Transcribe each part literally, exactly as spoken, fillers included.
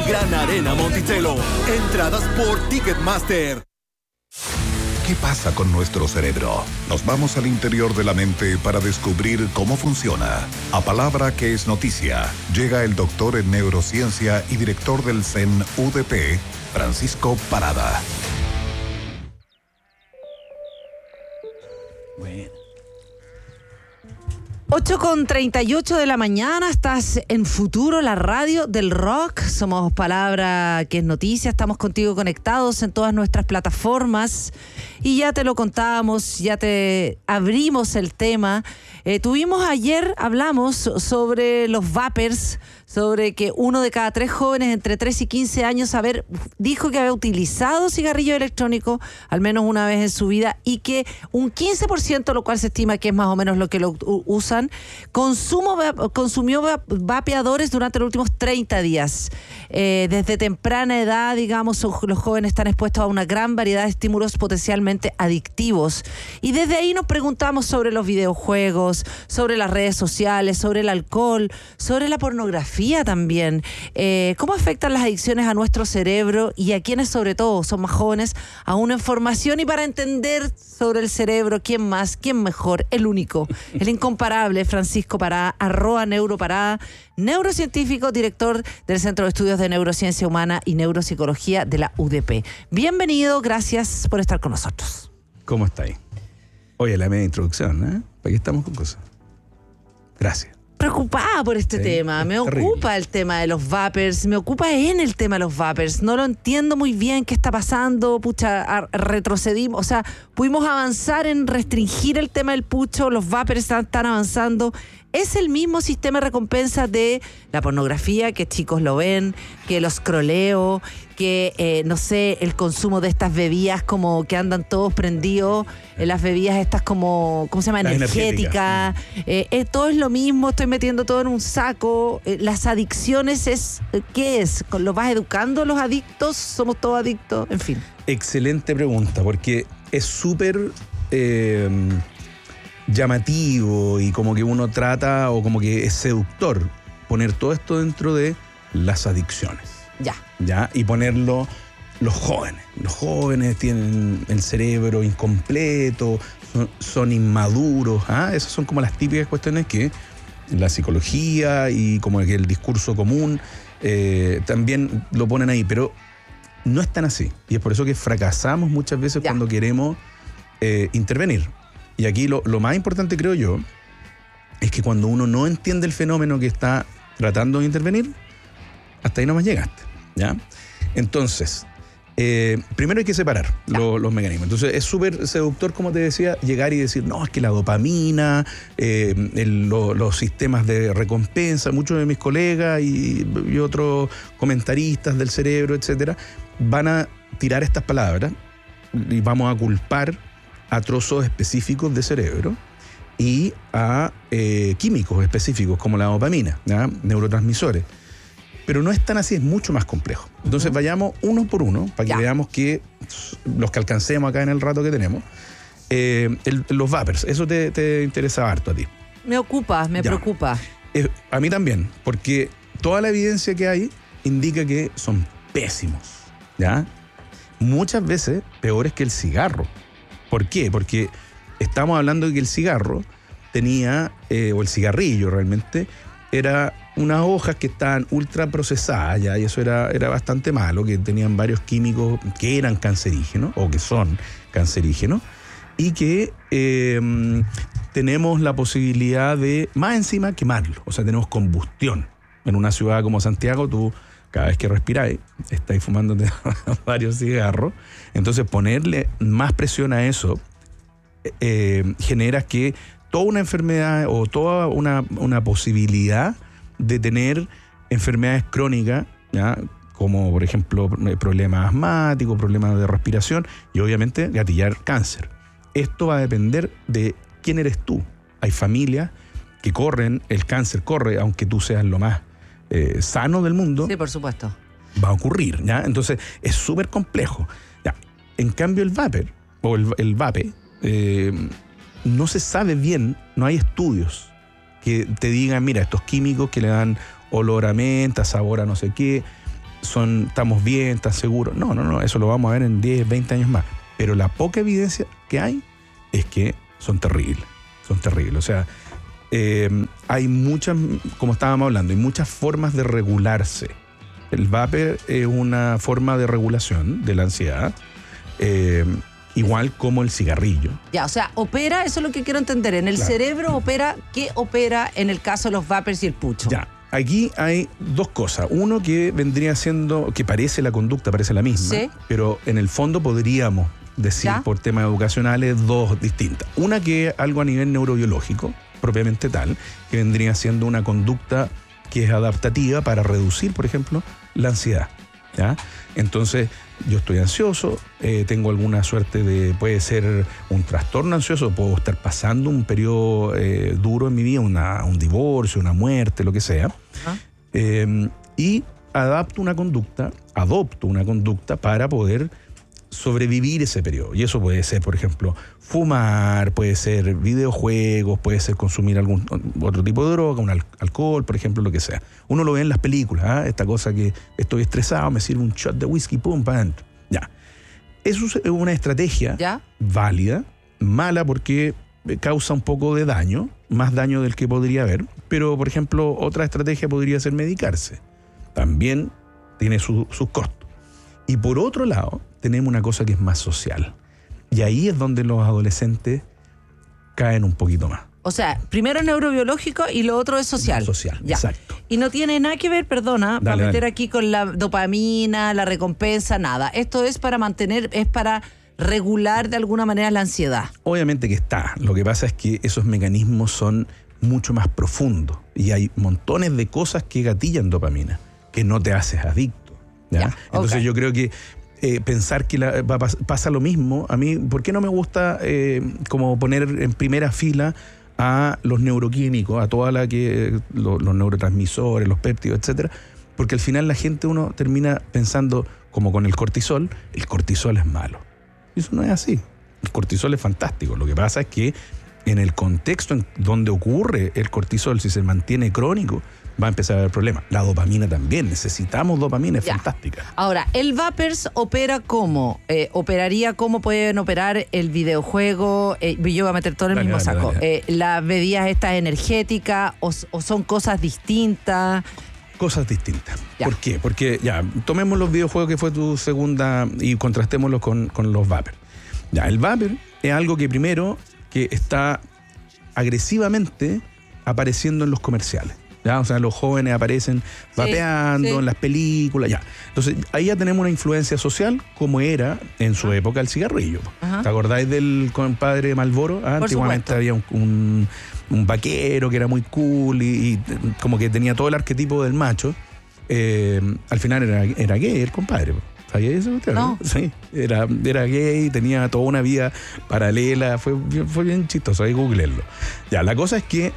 Gran Arena Monticello. Entradas por Ticketmaster. ¿Qué pasa con nuestro cerebro? Nos vamos al interior de la mente para descubrir cómo funciona. A palabra que es noticia, llega el doctor en neurociencia y director del C E N U D P, Francisco Parada. Bueno. ocho con treinta y ocho de la mañana, estás en Futuro, la radio del rock. Somos Palabra que es noticia, estamos contigo conectados en todas nuestras plataformas y ya te lo contábamos, ya te abrimos el tema. Eh, tuvimos ayer, hablamos sobre los vapers, sobre que uno de cada tres jóvenes entre tres y quince años haber, dijo que había utilizado cigarrillo electrónico al menos una vez en su vida y que un quince por ciento, lo cual se estima que es más o menos lo que lo usan, consumo, consumió vapeadores durante los últimos treinta días. Eh, desde temprana edad, digamos, los jóvenes están expuestos a una gran variedad de estímulos potencialmente adictivos. Y desde ahí nos preguntamos sobre los videojuegos, sobre las redes sociales, sobre el alcohol, sobre la pornografía también. Eh, ¿Cómo afectan las adicciones a nuestro cerebro y a quienes sobre todo son más jóvenes aún en formación? Y para entender sobre el cerebro, ¿quién más? ¿Quién mejor? El único, el incomparable Francisco Parada, arroba neuroparada, neurocientífico, director del Centro de Estudios de Neurociencia Humana y Neuropsicología de la U D P. Bienvenido, gracias por estar con nosotros. ¿Cómo estáis? Oye, la media introducción, ¿eh? ¿Para qué estamos con cosas? Gracias. Preocupada por este sí, tema, me terrible. Ocupa el tema de los vapers, me ocupa en el tema de los vapers, no lo entiendo muy bien qué está pasando, pucha, retrocedimos, o sea, pudimos avanzar en restringir el tema del pucho, los vapers están, están avanzando. Es el mismo sistema de recompensa de la pornografía, que chicos lo ven, que los scrolleo, que, eh, no sé, el consumo de estas bebidas como que andan todos prendidos, eh, las bebidas estas como, ¿cómo se llama? Energéticas. Eh, eh, todo es lo mismo, estoy metiendo todo en un saco. Eh, las adicciones es, ¿qué es? ¿Los vas educando los adictos? ¿Somos todos adictos? En fin. Excelente pregunta, porque es súper... Eh, llamativo y como que uno trata o como que es seductor poner todo esto dentro de las adicciones. Ya. Ya, y ponerlo los jóvenes. Los jóvenes tienen el cerebro incompleto, son, son inmaduros. ¿Ah? Esas son como las típicas cuestiones que la psicología y como que el discurso común eh, también lo ponen ahí, pero no es tan así. Y es por eso que fracasamos muchas veces ya. cuando queremos eh, intervenir. Y aquí lo, lo más importante, creo yo, es que cuando uno no entiende el fenómeno que está tratando de intervenir, hasta ahí nomás llegaste, ¿ya? Entonces, eh, primero hay que separar lo, los mecanismos. Entonces, es súper seductor, como te decía, llegar y decir, no, es que la dopamina, eh, el, lo, los sistemas de recompensa, muchos de mis colegas y, y otros comentaristas del cerebro, etcétera, van a tirar estas palabras y vamos a culpar a trozos específicos de cerebro y a eh, químicos específicos como la dopamina, ¿ya? Neurotransmisores. Pero no es tan así, es mucho más complejo. Entonces uh-huh. vayamos uno por uno para que ya. veamos que los que alcancemos acá en el rato que tenemos, eh, el, los vapers, eso te, te interesa harto a ti. Me ocupa, me ya. preocupa. Eh, a mí también, porque toda la evidencia que hay indica que son pésimos, ¿ya? Muchas veces peores que el cigarro. ¿Por qué? Porque estamos hablando de que el cigarro tenía, eh, o el cigarrillo realmente, era unas hojas que estaban ultra procesadas ya, y eso era, era bastante malo, que tenían varios químicos que eran cancerígenos, o que son cancerígenos, y que eh, tenemos la posibilidad de, más encima, quemarlo. O sea, tenemos combustión. En una ciudad como Santiago, tú... cada vez que respiráis, estáis fumando varios cigarros. Entonces, ponerle más presión a eso eh, genera que toda una enfermedad o toda una, una posibilidad de tener enfermedades crónicas, ¿ya? Como por ejemplo problemas asmáticos, problemas de respiración y obviamente gatillar cáncer. Esto va a depender de quién eres tú. Hay familias que corren, el cáncer corre, aunque tú seas lo más Eh, sano del mundo. Sí, por supuesto. Va a ocurrir, ¿ya? Entonces, es súper complejo. ¿Ya? En cambio, el vapor, o el, el vape, eh, no se sabe bien, no hay estudios que te digan, mira, estos químicos que le dan olor a menta, sabor a no sé qué, son, estamos bien, están seguros. No, no, no, eso lo vamos a ver en diez, veinte años más. Pero la poca evidencia que hay es que son terribles, son terribles. O sea, eh, hay muchas, como estábamos hablando, hay muchas formas de regularse. El vapor es una forma de regulación de la ansiedad, eh, igual como el cigarrillo. Ya, o sea, opera, eso es lo que quiero entender. En el Claro. cerebro opera, ¿qué opera en el caso de los vapers y el pucho? Ya, aquí hay dos cosas. Uno que vendría siendo, que parece la conducta, parece la misma, Sí. pero en el fondo podríamos decir ¿Ya? por temas educacionales dos distintas. Una que es algo a nivel neurobiológico, propiamente tal, que vendría siendo una conducta que es adaptativa para reducir, por ejemplo, la ansiedad. ¿Ya? Entonces, yo estoy ansioso, eh, tengo alguna suerte de, puede ser un trastorno ansioso, puedo estar pasando un periodo eh, duro en mi vida, una, un divorcio, una muerte, lo que sea, Ajá. eh, y adapto una conducta, adopto una conducta para poder sobrevivir ese periodo. Y eso puede ser, por ejemplo, fumar, puede ser videojuegos, puede ser consumir algún otro tipo de droga, un al- alcohol, por ejemplo, lo que sea. Uno lo ve en las películas, ¿ah? Esta cosa que estoy estresado, me sirve un shot de whisky, pum, pam. Ya. Eso es una estrategia ¿Ya? válida, mala porque causa un poco de daño, más daño del que podría haber, pero, por ejemplo, otra estrategia podría ser medicarse. También tiene su- sus costos. Y por otro lado, tenemos una cosa que es más social. Y ahí es donde los adolescentes caen un poquito más. O sea, primero es neurobiológico y lo otro es social. Social, Ya. exacto. Y no tiene nada que ver, perdona, para Dale, meter dale. aquí con la dopamina, la recompensa, nada. Esto es para mantener, es para regular de alguna manera la ansiedad. Obviamente que está. Lo que pasa es que esos mecanismos son mucho más profundos. Y hay montones de cosas que gatillan dopamina, que no te haces adicto. ¿ya? Ya, Entonces ok. yo creo que eh, pensar que la- va a pas- pasa lo mismo, a mí, ¿por qué no me gusta eh, como poner en primera fila a los neuroquímicos, a toda la que lo- los neurotransmisores, los péptidos, etcétera? Porque al final la gente, uno termina pensando, como con el cortisol, el cortisol es malo. Y eso no es así. El cortisol es fantástico. Lo que pasa es que en el contexto en donde ocurre el cortisol, si se mantiene crónico, va a empezar a haber problemas. La dopamina también, necesitamos dopamina, es Ya. fantástica. Ahora, ¿el vapers opera cómo? Eh, ¿Operaría cómo pueden operar el videojuego? Eh, yo voy a meter todo en el Dale, mismo dale, saco. dale. Eh, ¿las bebidas estas energéticas o, o son cosas distintas? Cosas distintas. Ya. ¿Por qué? Porque ya, tomemos los videojuegos que fue tu segunda y contrastémoslos con, con los vapor. Ya, el vapor es algo que primero que está agresivamente apareciendo en los comerciales. ¿Ya? O sea, los jóvenes aparecen vapeando sí. en las películas, ya. Entonces, ahí ya tenemos una influencia social como era en su época el cigarrillo. Ajá. ¿Te acordáis del compadre Marlboro? Ah, Por antiguamente supuesto. había un, un, un vaquero que era muy cool y, y como que tenía todo el arquetipo del macho. Eh, al final era, era gay el compadre. ¿Sabía eso usted? No. Sí, era, era gay, tenía toda una vida paralela, fue, fue bien chistoso, ahí googleenlo. Ya, la cosa es que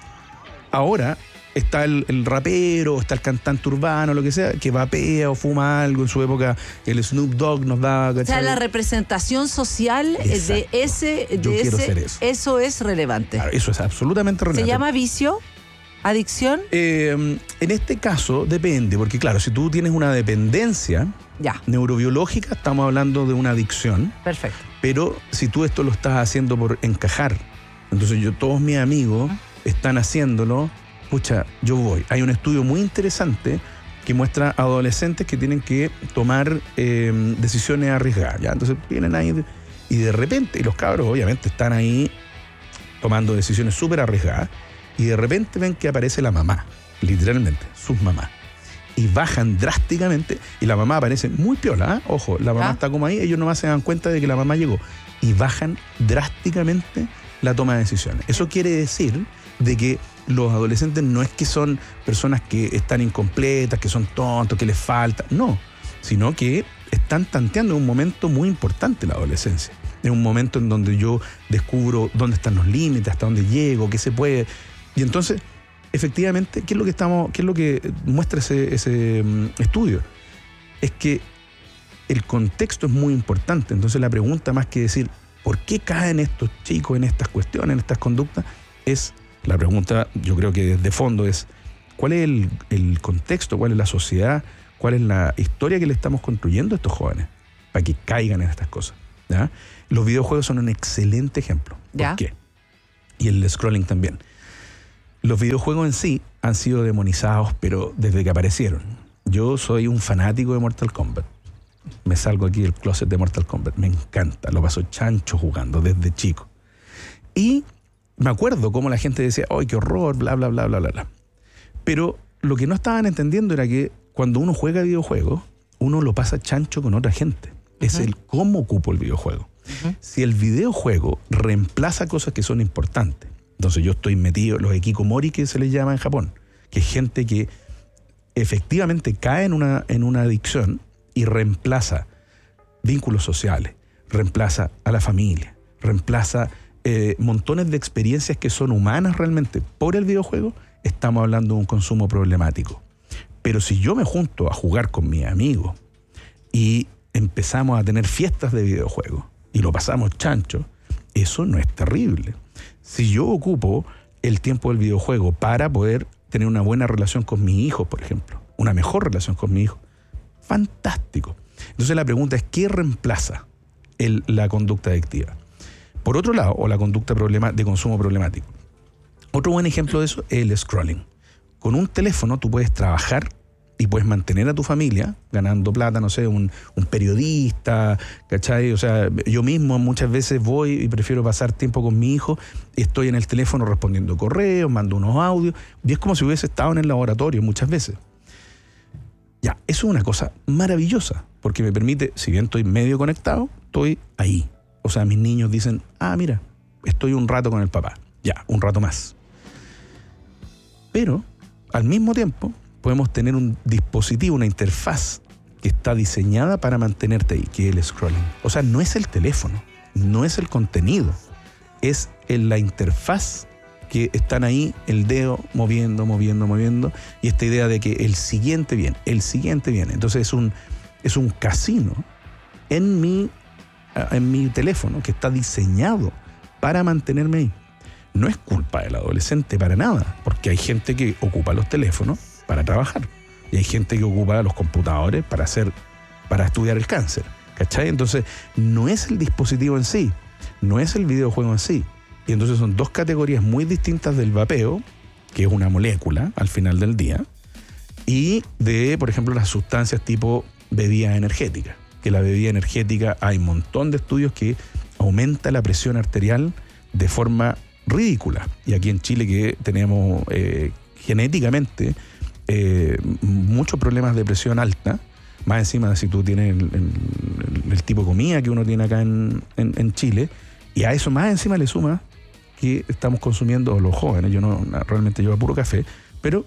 ahora está el, el rapero, está el cantante urbano, lo que sea, que vapea o fuma algo. En su época el Snoop Dogg nos daba... O sea, ¿cachai? la representación social eh, de Exacto. ese... De Yo quiero ese ser eso. Eso es relevante. Claro, eso es absolutamente ¿Se relevante. llama vicio? ¿Adicción? Eh, en este caso depende, porque claro, si tú tienes una dependencia Ya, neurobiológica, estamos hablando de una adicción, perfecto. pero si tú esto lo estás haciendo por encajar, entonces yo, todos mis amigos están haciéndolo, pucha, yo voy. Hay un estudio muy interesante que muestra a adolescentes que tienen que tomar eh, decisiones arriesgadas, ¿ya? Entonces vienen ahí y de repente, y los cabros obviamente están ahí tomando decisiones súper arriesgadas, y de repente ven que aparece la mamá, literalmente, sus mamás. Y bajan drásticamente, y la mamá aparece muy piola, ¿eh? Ojo, la mamá ¿Ah? está como ahí, ellos nomás se dan cuenta de que la mamá llegó, y bajan drásticamente la toma de decisiones. Eso quiere decir de que los adolescentes no es que son personas que están incompletas, que son tontos, que les falta, no, sino que están tanteando un momento muy importante la adolescencia. Es un momento en donde yo descubro dónde están los límites, hasta dónde llego, qué se puede. Y entonces, efectivamente, ¿qué es lo que estamos, qué es lo que muestra ese, ese um, estudio? Es que el contexto es muy importante. Entonces la pregunta, más que decir ¿por qué caen estos chicos en estas cuestiones, en estas conductas? Es la pregunta, yo creo que de fondo es ¿cuál es el, el contexto? ¿Cuál es la sociedad? cuál es la historia que le estamos construyendo a estos jóvenes para que caigan en estas cosas, ¿ya? Los videojuegos son un excelente ejemplo. ¿Por ¿Ya? qué? Y el scrolling también. Los videojuegos en sí han sido demonizados, pero desde que aparecieron. Yo soy un fanático de Mortal Kombat. Me salgo aquí del closet de Mortal Kombat. Me encanta. Lo paso chancho jugando desde chico. Y me acuerdo cómo la gente decía, ¡ay, qué horror! Bla, bla, bla, bla, bla, bla. Pero lo que no estaban entendiendo era que cuando uno juega videojuegos, uno lo pasa chancho con otra gente. Uh-huh. Es el cómo ocupo el videojuego. Uh-huh. Si el videojuego reemplaza cosas que son importantes, entonces yo estoy metido, los hikikomori que se les llama en Japón, que es gente que efectivamente cae en una, en una adicción y reemplaza vínculos sociales, reemplaza a la familia, reemplaza eh, montones de experiencias que son humanas realmente por el videojuego, estamos hablando de un consumo problemático. Pero si yo me junto a jugar con mis amigos y empezamos a tener fiestas de videojuegos y lo pasamos chancho, eso no es terrible. Si yo ocupo el tiempo del videojuego para poder tener una buena relación con mis hijos, por ejemplo, una mejor relación con mis hijos, fantástico. Entonces la pregunta es, ¿qué reemplaza el, la conducta adictiva? Por otro lado, o la conducta problema, de consumo problemático. Otro buen ejemplo de eso es el scrolling. Con un teléfono tú puedes trabajar y puedes mantener a tu familia ganando plata, no sé, un, un periodista, ¿cachai? O sea, yo mismo muchas veces voy y prefiero pasar tiempo con mi hijo, estoy en el teléfono respondiendo correos, mando unos audios, y es como si hubiese estado en el laboratorio muchas veces. Ya, eso es una cosa maravillosa, porque me permite, si bien estoy medio conectado, estoy ahí. O sea, mis niños dicen, ah, mira, estoy un rato con el papá, ya, un rato más. Pero, al mismo tiempo, podemos tener un dispositivo, una interfaz que está diseñada para mantenerte ahí, que es el scrolling. O sea, no es el teléfono, no es el contenido, es en la interfaz que están ahí, el dedo moviendo, moviendo, moviendo, y esta idea de que el siguiente viene, el siguiente viene. Entonces es un, es un casino en mi, en mi teléfono que está diseñado para mantenerme ahí. No es culpa del adolescente para nada, porque hay gente que ocupa los teléfonos para trabajar y hay gente que ocupa los computadores para hacer, para estudiar el cáncer, ¿cachai? Entonces no es el dispositivo en sí, no es el videojuego en sí, y entonces son dos categorías muy distintas del vapeo, que es una molécula al final del día, y de, por ejemplo, las sustancias tipo bebida energética, que la bebida energética hay un montón de estudios que aumenta la presión arterial de forma ridícula, y aquí en Chile que tenemos eh, genéticamente eh, muchos problemas de presión alta, más encima de si tú tienes el, el, el tipo de comida que uno tiene acá en, en, en Chile, y a eso más encima le suma que estamos consumiendo los jóvenes, yo no realmente llevo puro café, pero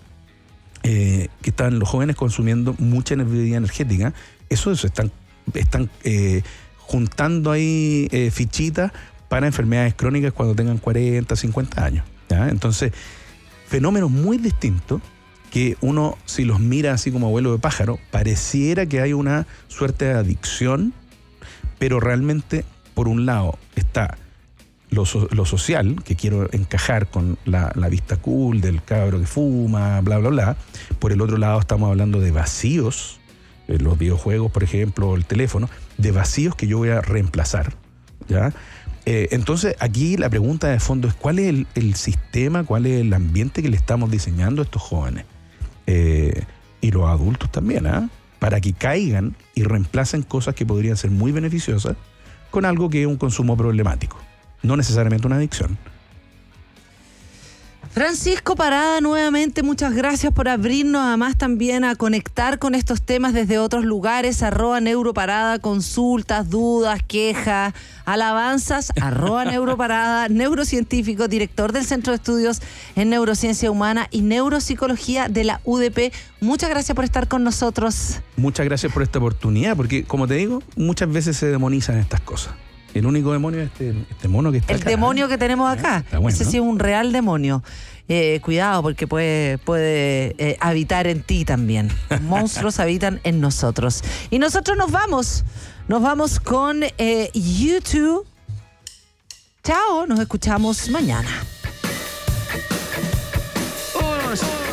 eh, que están los jóvenes consumiendo mucha bebida energética, eso, eso están, están eh, juntando ahí eh, fichitas para enfermedades crónicas cuando tengan cuarenta, cincuenta años, ¿ya? Entonces, fenómenos muy distintos que uno, si los mira así como abuelo de pájaro, pareciera que hay una suerte de adicción, pero realmente, por un lado, está lo, so, lo social, que quiero encajar con la, la vista cool del cabro que fuma, bla, bla, bla. Por el otro lado, estamos hablando de vacíos, eh, los videojuegos, por ejemplo, el teléfono, de vacíos que yo voy a reemplazar, ¿ya? Eh, entonces, aquí la pregunta de fondo es ¿cuál es el, el sistema, cuál es el ambiente que le estamos diseñando a estos jóvenes? Eh, y los adultos también, ¿eh? Para que caigan y reemplacen cosas que podrían ser muy beneficiosas con algo que es un consumo problemático, no necesariamente una adicción. Francisco Parada, nuevamente muchas gracias por abrirnos además también a conectar con estos temas desde otros lugares. Arroba Neuroparada, consultas, dudas, quejas, alabanzas, arroba Neuroparada, neurocientífico, director del Centro de Estudios en Neurociencia Humana y Neuropsicología de la U D P. Muchas gracias por estar con nosotros. Muchas gracias por esta oportunidad, porque como te digo, muchas veces se demonizan estas cosas. El único demonio es este, este mono que está El acá. El demonio que tenemos acá. Bueno, ese ¿no? sí es un real demonio. Eh, cuidado, porque puede, puede eh, habitar en ti también. Monstruos habitan en nosotros. Y nosotros nos vamos. Nos vamos con eh, YouTube. Chao, nos escuchamos mañana. Uno,